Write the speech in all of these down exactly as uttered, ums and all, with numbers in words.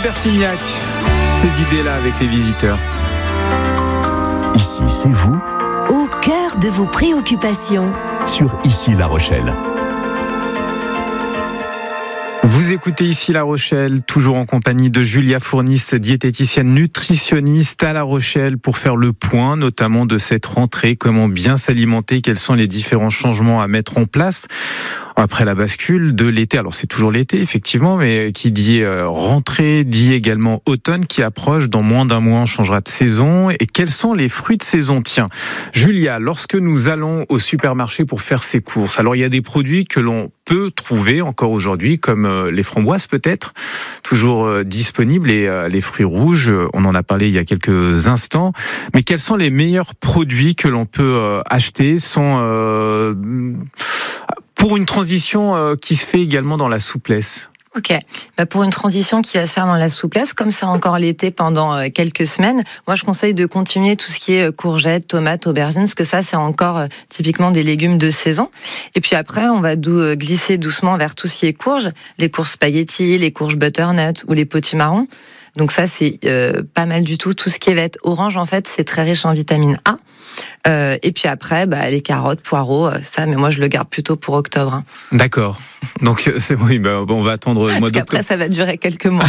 Bertignac, ces idées-là avec les visiteurs. Ici, c'est vous, au cœur de vos préoccupations. Sur Ici La Rochelle. Vous écoutez Ici La Rochelle, toujours en compagnie de Julia Fournis, diététicienne nutritionniste à La Rochelle, pour faire le point, notamment de cette rentrée, comment bien s'alimenter, quels sont les différents changements à mettre en place après la bascule de l'été. Alors c'est toujours l'été, effectivement, mais qui dit rentrée, dit également automne qui approche. Dans moins d'un mois, on changera de saison. Et quels sont les fruits de saison? Tiens, Julia, lorsque nous allons au supermarché pour faire ses courses, alors il y a des produits que l'on peut trouver encore aujourd'hui, comme les framboises peut-être, toujours disponibles, et les fruits rouges, on en a parlé il y a quelques instants. Mais quels sont les meilleurs produits que l'on peut acheter sont, euh, pour une transition qui se fait également dans la souplesse? Ok, bah pour une transition qui va se faire dans la souplesse, comme c'est encore l'été pendant quelques semaines, moi je conseille de continuer tout ce qui est courgettes, tomates, aubergines, parce que ça c'est encore typiquement des légumes de saison. Et puis après on va dou- glisser doucement vers tout ce qui est courges, les courges spaghetti, les courges butternut ou les potimarrons. Donc ça c'est euh, pas mal du tout. Tout ce qui va être orange en fait c'est très riche en vitamine A. Euh, et puis après, bah, les carottes, poireaux, ça, mais moi je le garde plutôt pour octobre. Hein. D'accord. Donc c'est oui, bah, on va attendre le mois d'octobre. Parce qu'après ça va durer quelques mois.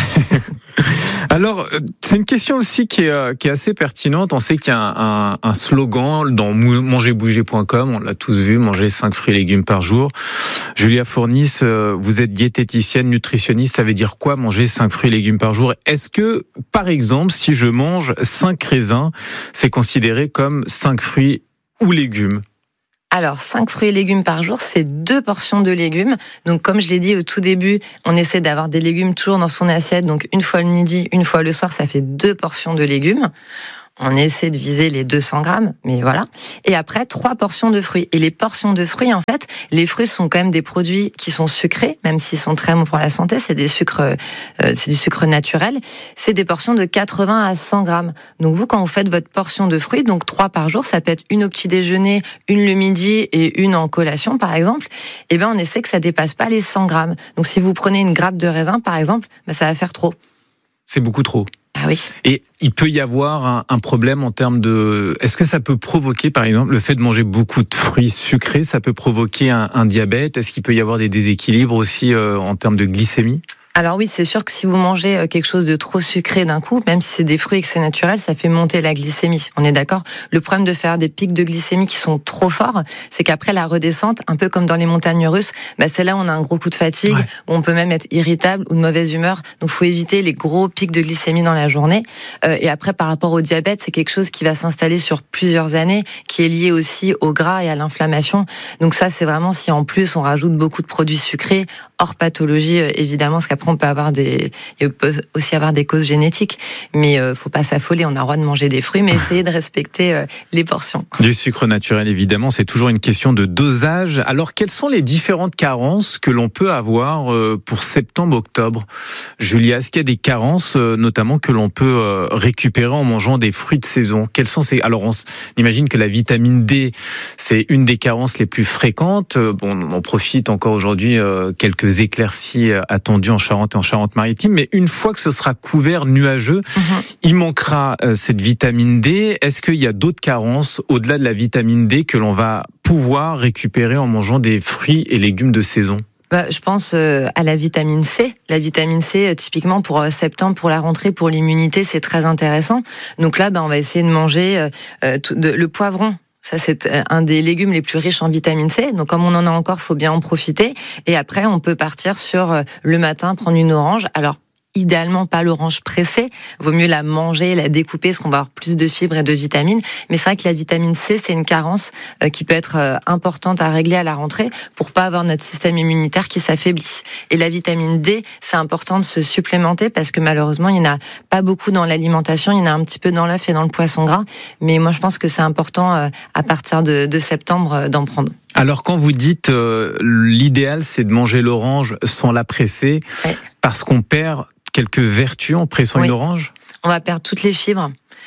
Alors, c'est une question aussi qui est, qui est assez pertinente. On sait qu'il y a un, un, un slogan dans manger bouger point com, on l'a tous vu, manger cinq fruits et légumes par jour. Julia Fournis, vous êtes diététicienne, nutritionniste, ça veut dire quoi manger cinq fruits et légumes par jour? Est-ce que, par exemple, si je mange cinq raisins, c'est considéré comme cinq fruits ou légumes? Alors, cinq fruits et légumes par jour, c'est deux portions de légumes. Donc, comme je l'ai dit au tout début, on essaie d'avoir des légumes toujours dans son assiette. Donc, une fois le midi, une fois le soir, ça fait deux portions de légumes. On essaie de viser les deux cents grammes, mais voilà. Et après, trois portions de fruits. Et les portions de fruits, en fait, les fruits sont quand même des produits qui sont sucrés, même s'ils sont très bons pour la santé. C'est des sucres, euh, c'est du sucre naturel. C'est des portions de quatre-vingts à cent grammes. Donc vous, quand vous faites votre portion de fruits, donc trois par jour, ça peut être une au petit déjeuner, une le midi et une en collation, par exemple. Eh ben, on essaie que ça dépasse pas les cent grammes. Donc si vous prenez une grappe de raisin, par exemple, ben, ça va faire trop. C'est beaucoup trop. Ah oui. Et il peut y avoir un, un problème en termes de... Est-ce que ça peut provoquer, par exemple, le fait de manger beaucoup de fruits sucrés, ça peut provoquer un, un diabète? Est-ce qu'il peut y avoir des déséquilibres aussi euh, en termes de glycémie? Alors oui, c'est sûr que si vous mangez quelque chose de trop sucré d'un coup, même si c'est des fruits et que c'est naturel, ça fait monter la glycémie. On est d'accord? Le problème de faire des pics de glycémie qui sont trop forts, c'est qu'après la redescente, un peu comme dans les montagnes russes, bah c'est là où on a un gros coup de fatigue, ouais. Où on peut même être irritable ou de mauvaise humeur. Donc faut éviter les gros pics de glycémie dans la journée. Euh, et après, par rapport au diabète, c'est quelque chose qui va s'installer sur plusieurs années, qui est lié aussi au gras et à l'inflammation. Donc ça, c'est vraiment si en plus on rajoute beaucoup de produits sucrés, hors pathologie évidemment, parce qu'après on peut avoir des, il peut aussi avoir des causes génétiques, mais euh, faut pas s'affoler. On a le droit de manger des fruits, mais essayer de respecter euh, les portions. Du sucre naturel, évidemment, c'est toujours une question de dosage. Alors, quelles sont les différentes carences que l'on peut avoir euh, pour septembre-octobre? Julia, est-ce qu'il y a des carences, euh, notamment que l'on peut euh, récupérer en mangeant des fruits de saison? Quelles sont ces... Alors, on imagine que la vitamine D, c'est une des carences les plus fréquentes. Bon, on en profite encore aujourd'hui, euh, quelques éclaircies attendues en Charente et en Charente-Maritime, mais une fois que ce sera couvert, nuageux, mmh. il manquera euh, cette vitamine D. Est-ce qu'il y a d'autres carences au-delà de la vitamine D que l'on va pouvoir récupérer en mangeant des fruits et légumes de saison? Bah, je pense euh, à la vitamine C. La vitamine C, euh, typiquement pour euh, septembre, pour la rentrée, pour l'immunité, c'est très intéressant. Donc là, bah, on va essayer de manger euh, tout, de, le poivron. Ça, c'est un des légumes les plus riches en vitamine C. Donc, comme on en a encore, faut bien en profiter. Et après, on peut partir sur le matin, prendre une orange. Alors, idéalement pas l'orange pressée, vaut mieux la manger, la découper, parce qu'on va avoir plus de fibres et de vitamines. Mais c'est vrai que la vitamine C, c'est une carence euh, qui peut être euh, importante à régler à la rentrée pour pas avoir notre système immunitaire qui s'affaiblit. Et la vitamine D, c'est important de se supplémenter parce que malheureusement, il n'y en a pas beaucoup dans l'alimentation, il y en a un petit peu dans l'œuf et dans le poisson gras. Mais moi, je pense que c'est important euh, à partir de, de septembre euh, d'en prendre. Alors quand vous dites euh, l'idéal, c'est de manger l'orange sans la presser, ouais. Parce qu'on perd quelques vertus en pressant oui. une orange? On va perdre toutes les fibres.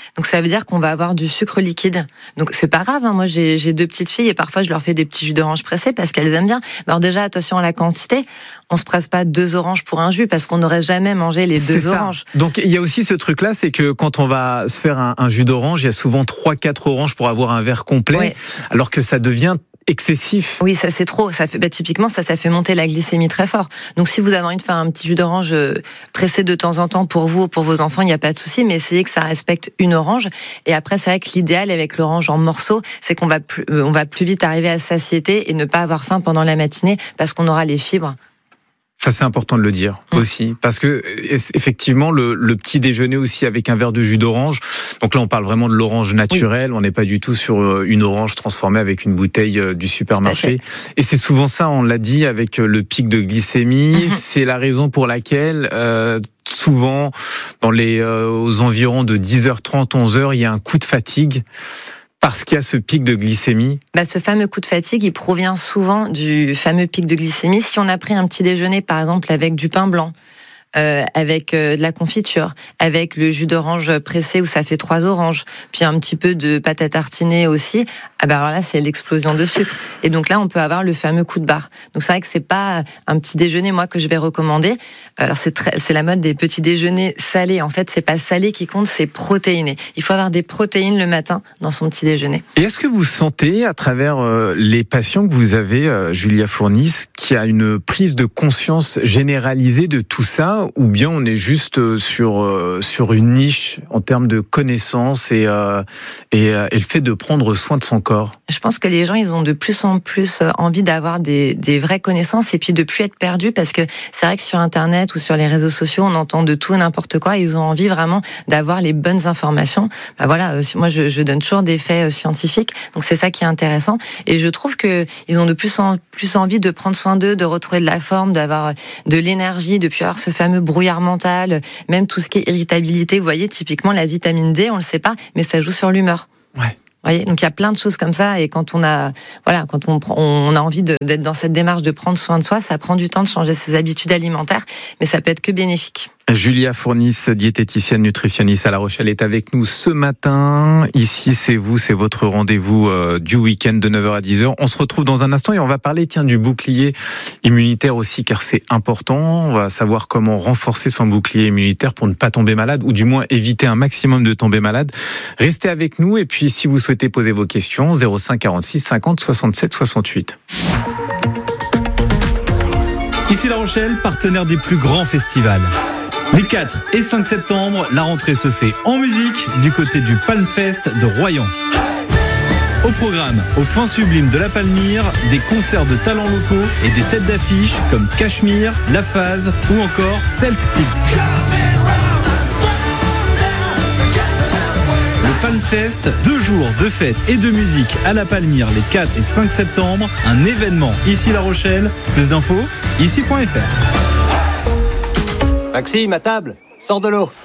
Donc ça veut dire qu'on va avoir du sucre liquide. Donc c'est pas grave, hein. Moi j'ai, j'ai deux petites filles et parfois je leur fais des petits jus d'orange pressés parce qu'elles aiment bien. Alors déjà attention à la quantité, on se presse pas deux oranges pour un jus parce qu'on n'aurait jamais mangé les deux c'est oranges. Ça. Donc il y a aussi ce truc-là, c'est que quand on va se faire un, un jus d'orange, il y a souvent trois quatre oranges pour avoir un verre complet, ouais. Alors que ça devient excessif. Oui, ça c'est trop. Ça fait, bah, typiquement, ça, ça fait monter la glycémie très fort. Donc, si vous avez envie de faire un petit jus d'orange pressé de temps en temps pour vous ou pour vos enfants, il n'y a pas de souci, mais essayez que ça respecte une orange. Et après, c'est vrai que l'idéal avec l'orange en morceaux, c'est qu'on va plus, on va plus vite arriver à satiété et ne pas avoir faim pendant la matinée parce qu'on aura les fibres. Ça, c'est important de le dire mmh. aussi, parce que effectivement, le, le petit déjeuner aussi avec un verre de jus d'orange. Donc là, on parle vraiment de l'orange naturelle. Oui. On n'est pas du tout sur une orange transformée avec une bouteille du supermarché. Et c'est souvent ça, on l'a dit, avec le pic de glycémie. Mmh. C'est la raison pour laquelle euh, souvent, dans les euh, aux environs de dix heures trente, onze heures, il y a un coup de fatigue. Parce qu'il y a ce pic de glycémie. Bah, ce fameux coup de fatigue, il provient souvent du fameux pic de glycémie. Si on a pris un petit déjeuner, par exemple, avec du pain blanc, euh, avec euh, de la confiture, avec le jus d'orange pressé où ça fait trois oranges, puis un petit peu de pâte à tartiner aussi, ah ben alors là, c'est l'explosion de sucre. Et donc là, on peut avoir le fameux coup de barre. Donc c'est vrai que c'est pas un petit déjeuner, moi, que je vais recommander. Alors c'est très, c'est la mode des petits déjeuners salés. En fait, c'est pas salé qui compte, c'est protéiné. Il faut avoir des protéines le matin dans son petit déjeuner. Et est-ce que vous sentez, à travers euh, les patients que vous avez, euh, Julia Fourniss, qu'il y a une prise de conscience généralisée de tout ça, ou bien on est juste sur euh, sur une niche en termes de connaissances et euh, et, euh, et le fait de prendre soin de son corps? Je pense que les gens, ils ont de plus en plus envie d'avoir des, des vraies connaissances et puis de plus être perdus, parce que c'est vrai que sur Internet ou sur les réseaux sociaux, on entend de tout et n'importe quoi. Ils ont envie vraiment d'avoir les bonnes informations. Bah voilà, moi je, je donne toujours des faits scientifiques, donc c'est ça qui est intéressant. Et je trouve que ils ont de plus en plus envie de prendre soin d'eux, de retrouver de la forme, d'avoir de l'énergie, de plus avoir ce fameux brouillard mental, même tout ce qui est irritabilité. Vous voyez, typiquement la vitamine D, on le sait pas, mais ça joue sur l'humeur. Ouais. Vous voyez, donc il y a plein de choses comme ça, et quand on a, voilà, quand on, on a envie de, d'être dans cette démarche de prendre soin de soi, ça prend du temps de changer ses habitudes alimentaires, mais ça peut être que bénéfique. Julia Fourniss, diététicienne nutritionniste à La Rochelle, est avec nous ce matin. Ici, c'est vous, c'est votre rendez-vous euh, du week-end de neuf heures à dix heures. On se retrouve dans un instant et on va parler, tiens, du bouclier immunitaire aussi, car c'est important. On va savoir comment renforcer son bouclier immunitaire pour ne pas tomber malade, ou du moins éviter un maximum de tomber malade. Restez avec nous, et puis si vous souhaitez poser vos questions, zéro cinq quarante-six cinquante soixante-sept soixante-huit. Ici La Rochelle, partenaire des plus grands festivals. Les quatre et cinq septembre, la rentrée se fait en musique du côté du Palmfest de Royan. Au programme, au point sublime de la Palmyre, des concerts de talents locaux et des têtes d'affiche comme Cachemire, La Phase ou encore Celt Pit. Le Palmfest, deux jours de fête et de musique à la Palmyre les quatre et cinq septembre, un événement ici La Rochelle. Plus d'infos, ici point f r. Maxime, à table, sors de l'eau.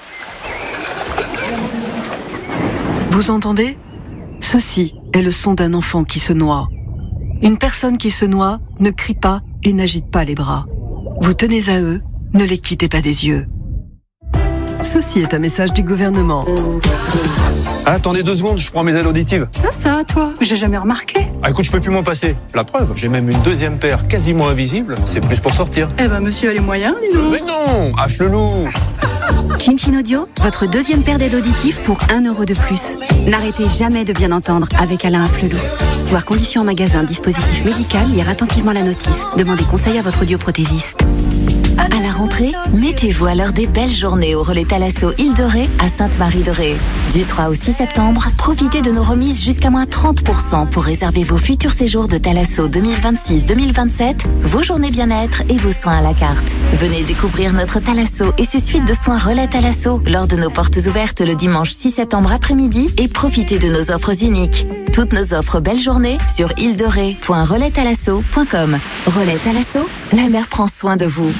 Vous entendez ? Ceci est le son d'un enfant qui se noie. Une personne qui se noie ne crie pas et n'agite pas les bras. Vous tenez à eux, ne les quittez pas des yeux. Ceci est un message du gouvernement. Ah, attendez deux secondes, je prends mes aides auditives. Ah ça, toi, j'ai jamais remarqué. Ah écoute, je peux plus m'en passer. La preuve, j'ai même une deuxième paire quasiment invisible. C'est plus pour sortir. Eh ben, monsieur a les moyens, dis donc. Mais non, affle-loup. Chin Chin Audio, votre deuxième paire d'aides auditives pour un euro de plus. N'arrêtez jamais de bien entendre avec Alain Afflelou. Voir conditions en magasin, dispositif médical, lire attentivement la notice. Demandez conseil à votre audioprothésiste. À la rentrée, mettez-vous à l'heure des belles journées au relais Thalasso Île de Ré à Sainte-Marie-de-Ré. Du trois au six septembre, profitez de nos remises jusqu'à moins trente pour cent pour réserver vos futurs séjours de Thalasso deux mille vingt-six deux mille vingt-sept, vos journées bien-être et vos soins à la carte. Venez découvrir notre Thalasso et ses suites de soins relais Thalasso lors de nos portes ouvertes le dimanche six septembre après-midi, et profitez de nos offres uniques. Toutes nos offres belle journée sur île de ré point relais thalasso point com. Relais Thalasso, la mère prend soin de vous.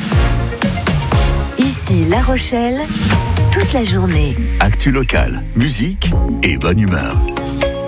Ici La Rochelle, toute la journée. Actu locale, musique et bonne humeur.